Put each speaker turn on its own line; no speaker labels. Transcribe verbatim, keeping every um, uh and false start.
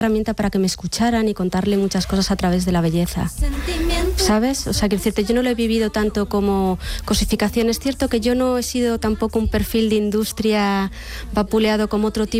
herramienta para que me escucharan y contarle muchas cosas a través de la belleza, ¿sabes? O sea, quiero decirte, yo no lo he vivido tanto como cosificación. Es cierto que yo no he sido tampoco un perfil de industria vapuleado como otro tipo